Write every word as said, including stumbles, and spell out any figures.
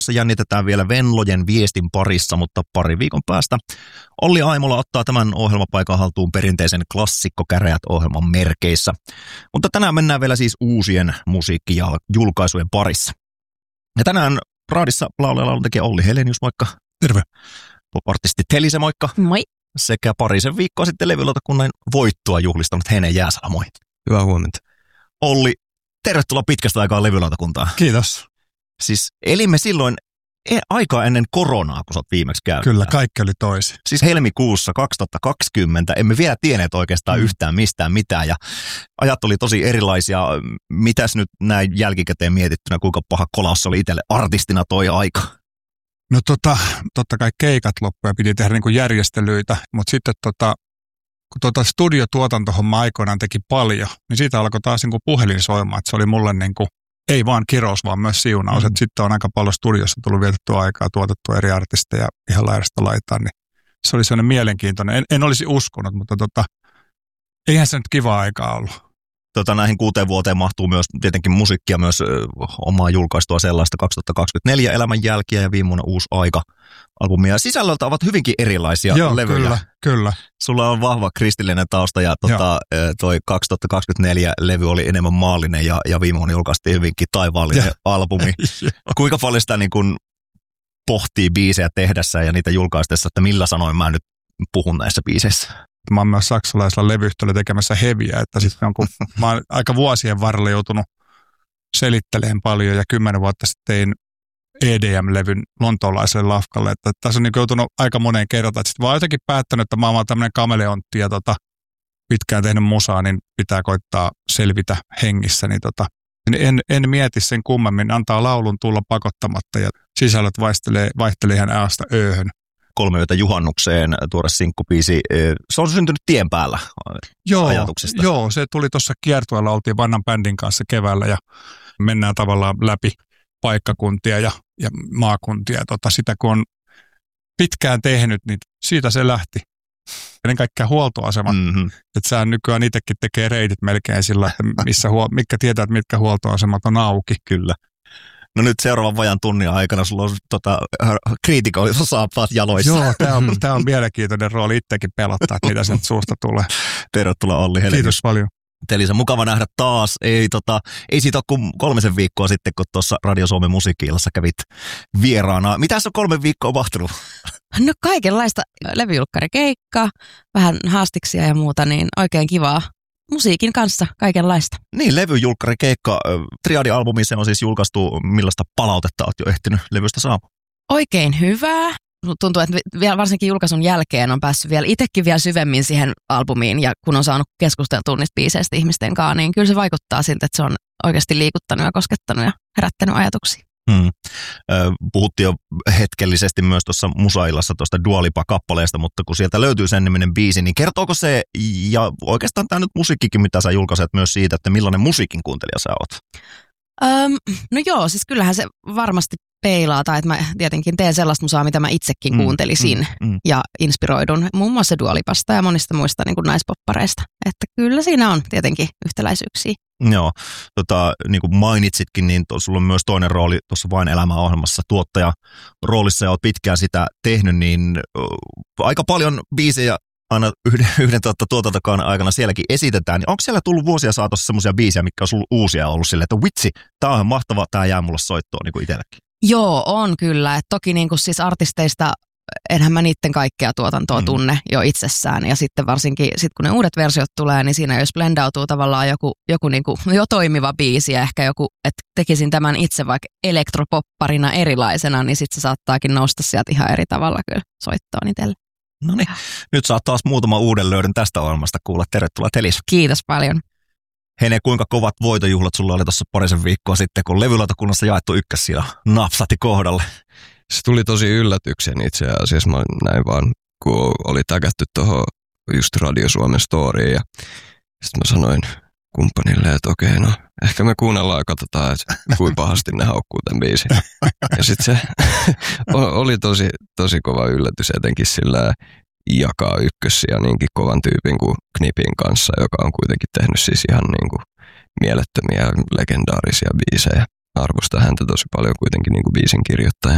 Jännitetään vielä Venlojen viestin parissa, mutta pari viikon päästä Olli Aimola ottaa tämän ohjelmapaikan haltuun perinteisen klassikkokäräjät-ohjelman merkeissä. Mutta tänään mennään vielä siis uusien musiikkijulkaisujen parissa. Ja tänään raadissa laulaja lauluntekijä Olli Helenius, moikka. Terve. Pop-artisti Telise, moikka. Moi. Sekä parisen viikkoa sitten levylautakunnan voittoa juhlistanut Hene Jääsala, moi. Hyvää huomenta. Olli, tervetuloa pitkästä aikaa levylautakuntaan. Kiitos. Siis elimme silloin e- aikaa ennen koronaa, kun sä oot viimeksi käynyt. Kyllä, kaikki oli toisin. Siis helmikuussa kaksituhattakaksikymmentä, emme vielä tienneet oikeastaan mm. yhtään mistään mitään ja ajat oli tosi erilaisia. Mitäs nyt näin jälkikäteen mietittynä, kuinka paha kolaus oli itselle artistina toi aika? No tota, totta kai keikat loppuja piti tehdä niin kuin järjestelyitä, mutta sitten tota, kun tota studiotuotantohomma aikoinaan teki paljon, niin siitä alkoi taas niin kuin puhelin soimaan, että se oli mulle niin kuin, ei vaan kirous, vaan myös siunaus. Mm. Että sitten on aika paljon studiossa tullut vietettyä aikaa, tuotettua eri artisteja ihan laidasta laitaan, niin se oli sellainen mielenkiintoinen. En, en olisi uskonut, mutta tota, eihän se nyt kiva aikaa ollut. Tota, näihin kuuteen vuoteen mahtuu myös tietenkin musiikkia, myös ö, omaa julkaistua sellaista kaksituhattakaksikymmentäneljä Elämän jälkiä ja viime vuonna Uusi aika -albumia. Sisällöltä ovat hyvinkin erilaisia Joo, levyjä. Kyllä, kyllä. Sulla on vahva kristillinen tausta ja tota, toi kaksituhattakaksikymmentäneljä levy oli enemmän maallinen ja, ja viime vuonna julkaistiin hyvinkin taivaallinen ja. albumi. Kuinka paljon sitä niin kun pohtii biisejä tehdessä ja niitä julkaistessa, että millä sanoin mä nyt puhun näissä biiseissä? Mä oon myös saksalaisella levyyhtiöllä tekemässä heviä, että sitten on, kun mä oon aika vuosien varrella joutunut selittelemään paljon ja kymmenen vuotta sitten tein E D M-levyn lontoolaiselle lafkalle, että tässä on niin joutunut aika moneen kertaan, että sitten vaan jotenkin päättänyt, että mä oon tämmöinen kameleontti ja tota, pitkään tehnyt musaa, niin pitää koittaa selvitä hengissä, niin tota, en, en mieti sen kummemmin, antaa laulun tulla pakottamatta ja sisällöt vaihtelee, vaihtelee ihan äästä ööhön. Kolme yötä juhannukseen tuore sinkkubiisi. Se on syntynyt tien päällä joo, ajatuksesta. Joo, se tuli tuossa kiertueella, oltiin vanhan bändin kanssa keväällä ja mennään tavallaan läpi paikkakuntia ja, ja maakuntia. Tota, sitä kun on pitkään tehnyt, niin siitä se lähti. Ennen kaikkea huoltoasemat. Mm-hmm. Että sä nykyään itsekin tekee reidit melkein sillä, että missä huol- mitkä tietää, että mitkä huoltoasemat on auki. Kyllä. No nyt seuraavan vajan tunnin aikana sulla on tota, kriitikoita saappaat jaloissa. Joo, tämä on, tää on mielenkiintoinen rooli itsekin pelottaa, että mitä sieltä suusta tulee. Tervetuloa Olli Helenius. Kiitos paljon. Telisa, mukava nähdä taas. Ei, tota, ei siitä ole kuin kolmisen viikkoa sitten, kun tuossa Radio Suomen musiikki-illassa kävit vieraana. Mitäs on kolme viikkoa mahtunut? No kaikenlaista levyjulkkarikeikkaa, vähän haastiksia ja muuta, niin oikein kivaa. Musiikin kanssa kaikenlaista. Niin, levyjulkkarikeikka. Triadi-albumi, se on siis julkaistu. Millaista palautetta olet jo ehtinyt levystä saamaan? Oikein hyvää. Tuntuu, että vielä varsinkin julkaisun jälkeen on päässyt vielä itsekin vielä syvemmin siihen albumiin ja kun on saanut keskusteltua niistä biiseistä ihmisten kanssa, niin kyllä se vaikuttaa siltä, että se on oikeasti liikuttanut ja koskettanut ja herättänyt ajatuksia. Hmm. Puhuttiin jo hetkellisesti myös tuossa musaillassa tuosta Dua Lipa-kappaleesta, mutta kun sieltä löytyy sen niminen biisi, niin kertooko se, ja oikeastaan tämä nyt musiikkikin, mitä sä julkaiset myös siitä, että millainen musiikin kuuntelija sä oot? Öm, no joo, siis kyllähän se varmasti peilaa, tai että mä tietenkin teen sellaista musaa, mitä mä itsekin mm, kuuntelisin mm, mm. ja inspiroidun muun muassa Dua Lipasta ja monista muista niin kuin naispoppareista. Että kyllä siinä on tietenkin yhtäläisyyksiä. Joo, tota, niin kuin mainitsitkin, niin to, sulla on myös toinen rooli tuossa Vain elämää -ohjelmassa tuottaja roolissa ja olet pitkään sitä tehnyt, niin uh, aika paljon biisejä aina yhden, yhden tuota, tuotantokauden aikana sielläkin esitetään. Niin onko siellä tullut vuosia saatossa semmoisia biisejä, mitkä on sulla uusia ollut silleen, että vitsi, tää on mahtava, tää jää mulle soittoon niin kuin itsellekin? Joo, on kyllä. Et toki niin kuin siis artisteista, enhän mä niiden kaikkea tuotantoa mm. tunne jo itsessään. Ja sitten varsinkin, sit kun ne uudet versiot tulee, niin siinä jos blendautuu tavallaan joku, joku niin kuin jo toimiva biisi ja ehkä joku, että tekisin tämän itse vaikka elektropopparina erilaisena, niin sitten se saattaakin nousta sieltä ihan eri tavalla kyllä soittoon itselle. No niin, nyt saat taas muutama uuden löydön tästä ohjelmasta kuulla. Tervetuloa Telisa. Kiitos paljon. Hene, kuinka kovat voitojuhlat sulla oli tuossa parisen viikkoa sitten, kun levylautakunnassa jaettu ykkös siellä napsahti kohdalle? Se tuli tosi yllätyksen itse asiassa. Mä näin vaan, kun oli tägätty tuohon just Radio Suomen storyin. Ja sitten mä sanoin kumppanille, että okei, no ehkä me kuunnellaan ja katsotaan, että kuinka pahasti ne haukkuu tämän biisin. Ja sitten se oli tosi, tosi kova yllätys, etenkin sillä jakaa ykkössiä niinkin kovan tyypin kuin Knipin kanssa, joka on kuitenkin tehnyt siis ihan niin kuin mielettömiä legendaarisia biisejä. Arvostan häntä tosi paljon kuitenkin niin kuin biisin kirjoittaja.